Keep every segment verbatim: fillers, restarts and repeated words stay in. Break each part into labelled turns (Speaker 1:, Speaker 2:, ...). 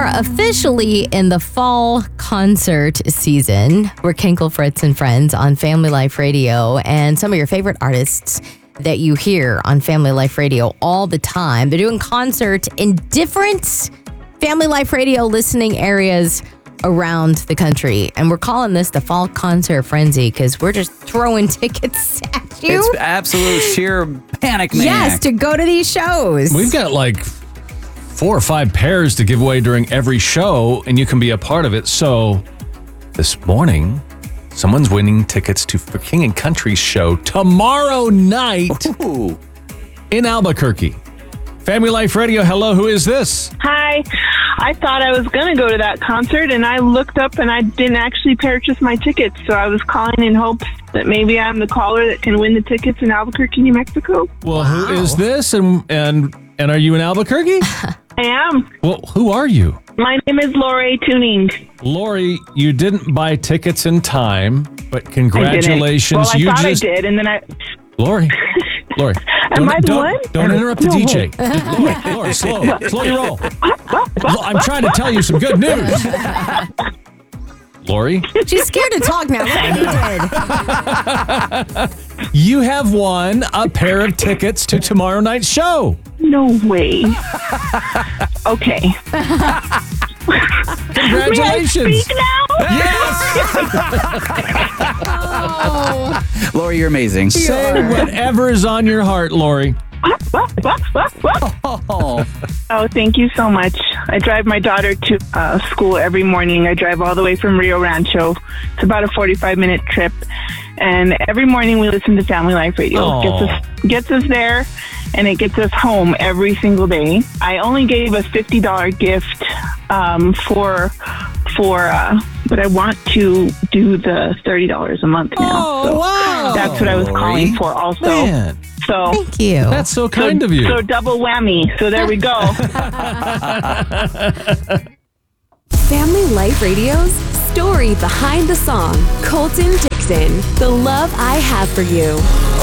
Speaker 1: are officially in the fall concert season. We're Kinkle, Fritz, and Friends on Family Life Radio, and some of your favorite artists that you hear on Family Life Radio all the time. They're doing concerts in different Family Life Radio listening areas around the country. And we're calling this the Fall Concert Frenzy because we're just throwing tickets at you.
Speaker 2: It's absolute sheer panic maniac.
Speaker 1: Yes, to go to these shows.
Speaker 3: We've got like four or five pairs to give away during every show, and you can be a part of it. So this morning, someone's winning tickets to for King and Country's show tomorrow night
Speaker 2: Ooh.
Speaker 3: in Albuquerque. Family Life Radio, hello, who is this?
Speaker 4: Hi. I thought I was going to go to that concert, and I looked up and I didn't actually purchase my tickets. So I was calling in hopes that maybe I'm the caller that can win the tickets in Albuquerque, New Mexico.
Speaker 3: Well,
Speaker 1: Wow.
Speaker 3: who is this? And and and are you in Albuquerque?
Speaker 4: I am.
Speaker 3: Well, who are you?
Speaker 4: My name is Lori Tuning.
Speaker 3: Lori, you didn't buy tickets in time, but
Speaker 4: I
Speaker 3: congratulations.
Speaker 4: didn't. Well, I
Speaker 3: you
Speaker 4: thought
Speaker 3: just
Speaker 4: I did, and then I...
Speaker 3: Lori, Lori,
Speaker 4: Am
Speaker 3: don't,
Speaker 4: I the
Speaker 3: don't,
Speaker 4: one?
Speaker 3: don't interrupt the
Speaker 4: No
Speaker 3: D J.
Speaker 4: way.
Speaker 3: Lori, Lori, slow, slow your roll. I'm trying to tell you some good news. Lori,
Speaker 1: She's scared to talk now. Look what he did.
Speaker 3: you have won a pair of tickets to tomorrow night's show.
Speaker 4: No way. Okay.
Speaker 3: Congratulations.
Speaker 4: May I speak now?
Speaker 3: Yes.
Speaker 1: Oh.
Speaker 2: Lori, you're amazing.
Speaker 3: Say whatever is on your heart, Lori.
Speaker 2: Oh.
Speaker 4: Oh, thank you so much. I drive my daughter to uh, school every morning. I drive all the way from Rio Rancho. It's about a forty-five minute trip. And every morning we listen to Family Life Radio. It gets us, gets us there, and it gets us home every single day. I only gave a fifty dollars gift um, for, for uh, but I want to do the thirty dollars a month now.
Speaker 3: Oh,
Speaker 4: so
Speaker 3: wow.
Speaker 4: that's what I was
Speaker 2: Lori.
Speaker 4: calling for also.
Speaker 3: Man,
Speaker 4: So
Speaker 1: Thank you.
Speaker 3: that's so kind
Speaker 4: so,
Speaker 3: of you.
Speaker 4: So double whammy. So there we go.
Speaker 5: Family Life Radio's story behind the song. Colton Dixon, The Love I Have for You.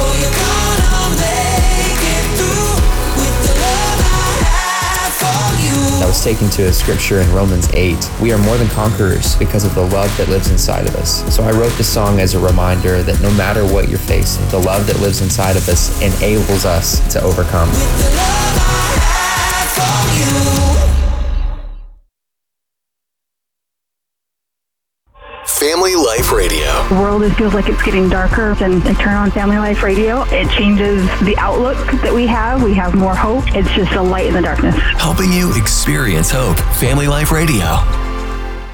Speaker 6: I was taken to a scripture in Romans eight. We are more than conquerors because of the love that lives inside of us. So I wrote this song as a reminder that no matter what you're facing, the love that lives inside of us enables us to overcome.
Speaker 7: Family Life Radio.
Speaker 8: The world is, feels like it's getting darker, and I turn on Family Life Radio. It changes the outlook that we have. We have more hope. It's just a light in the darkness.
Speaker 7: Helping you experience hope. Family Life Radio.